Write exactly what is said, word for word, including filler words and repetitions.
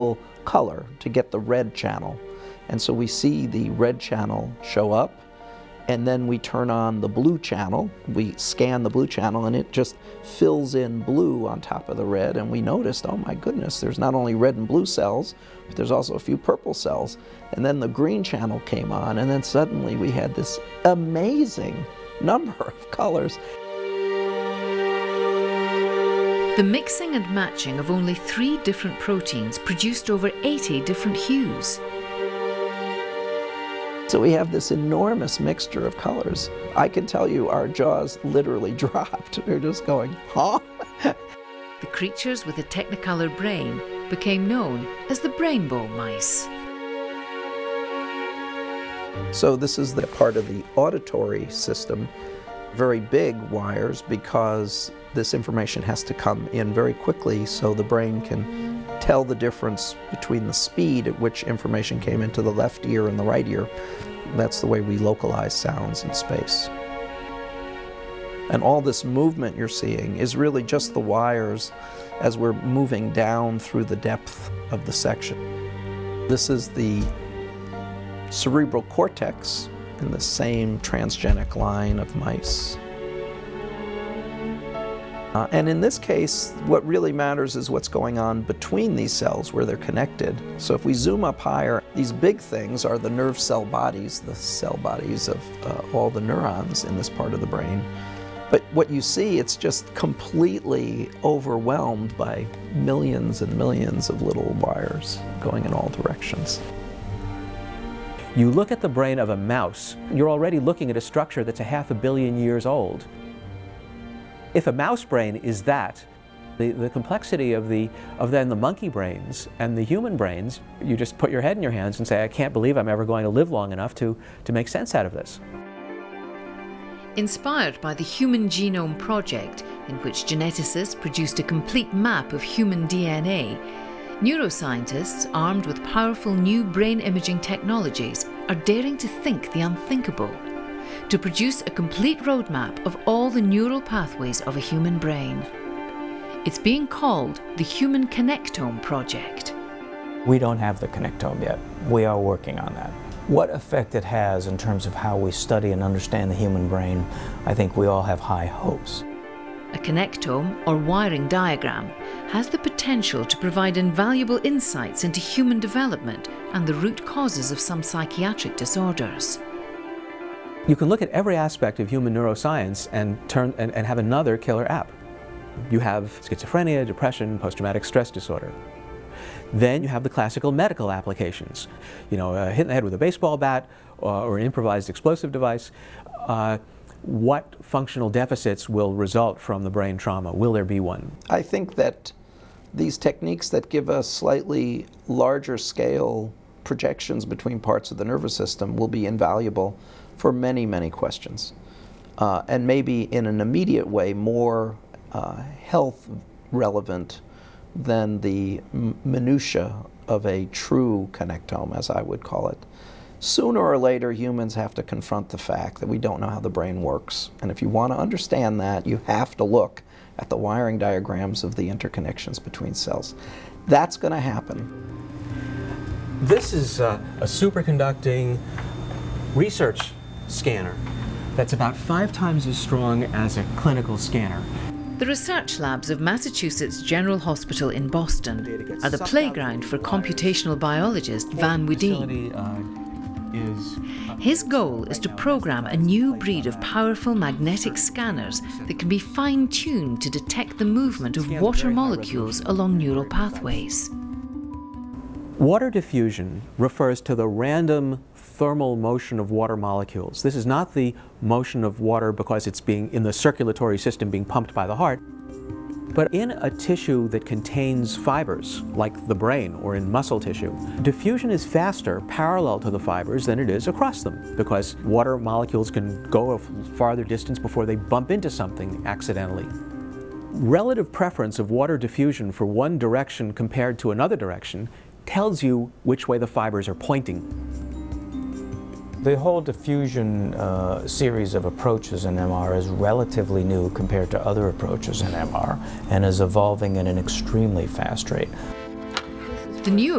color to get the red channel. And so we see the red channel show up, and then we turn on the blue channel. We scan the blue channel and it just fills in blue on top of the red, and we noticed, oh my goodness, there's not only red and blue cells, but there's also a few purple cells. And then the green channel came on, and then suddenly we had this amazing number of colors. The mixing and matching of only three different proteins produced over eighty different hues. So we have this enormous mixture of colors. I can tell you our jaws literally dropped. We were just going, huh? The creatures with a technicolor brain became known as the Brainbow mice. So this is the part of the auditory system. Very big wires, because this information has to come in very quickly so the brain can tell the difference between the speed at which information came into the left ear and the right ear. That's the way we localize sounds in space. And all this movement you're seeing is really just the wires as we're moving down through the depth of the section. This is the cerebral cortex in the same transgenic line of mice. Uh, and in this case, what really matters is what's going on between these cells where they're connected. So if we zoom up higher, these big things are the nerve cell bodies, the cell bodies of uh, all the neurons in this part of the brain. But what you see, it's just completely overwhelmed by millions and millions of little wires going in all directions. You look at the brain of a mouse, you're already looking at a structure that's a half a billion years old. If a mouse brain is that, the, the complexity of, the, of then the monkey brains and the human brains, you just put your head in your hands and say, I can't believe I'm ever going to live long enough to, to make sense out of this. Inspired by the Human Genome Project, in which geneticists produced a complete map of human D N A, neuroscientists, armed with powerful new brain imaging technologies, are daring to think the unthinkable, to produce a complete roadmap of all the neural pathways of a human brain. It's being called the Human Connectome Project. We don't have the connectome yet. We are working on that. What effect it has in terms of how we study and understand the human brain, I think we all have high hopes. A connectome, or wiring diagram, has the potential to provide invaluable insights into human development and the root causes of some psychiatric disorders. You can look at every aspect of human neuroscience and, turn, and, and have another killer app. You have schizophrenia, depression, post-traumatic stress disorder. Then you have the classical medical applications. You know, uh, hit in the head with a baseball bat uh, or an improvised explosive device. Uh, what functional deficits will result from the brain trauma? Will there be one? I think that these techniques that give us slightly larger scale projections between parts of the nervous system will be invaluable for many, many questions. Uh, and maybe in an immediate way more uh, health relevant than the minutiae of a true connectome, as I would call it. Sooner or later, humans have to confront the fact that we don't know how the brain works. And if you want to understand that, you have to look at the wiring diagrams of the interconnections between cells. That's going to happen. This is uh, a superconducting research scanner that's about five times as strong as a clinical scanner. The research labs of Massachusetts General Hospital in Boston are the playground for computational biologist Van Woodine. His goal is to program a new breed of powerful magnetic scanners that can be fine-tuned to detect the movement of water molecules along neural pathways. Water diffusion refers to the random thermal motion of water molecules. This is not the motion of water because it's being in the circulatory system being pumped by the heart, but in a tissue that contains fibers, like the brain or in muscle tissue. Diffusion is faster parallel to the fibers than it is across them, because water molecules can go a farther distance before they bump into something accidentally. Relative preference of water diffusion for one direction compared to another direction tells you which way the fibers are pointing. The whole diffusion uh, series of approaches in M R is relatively new compared to other approaches in M R and is evolving at an extremely fast rate. The new